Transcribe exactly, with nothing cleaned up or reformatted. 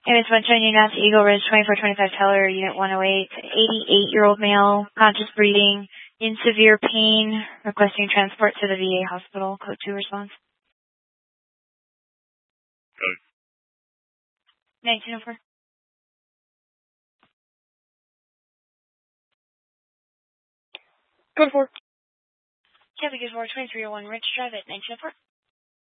Hey, Miss Bunch, you now to Eagle Ridge twenty-four twenty-five Teller, Unit one oh eight, eighty-eight-year-old male, conscious breathing, in severe pain, requesting transport to the V A hospital. Code two response. Code. nineteen oh four. Code four. Kevin gives more twenty-three oh one Rich Drive at nineteen oh four.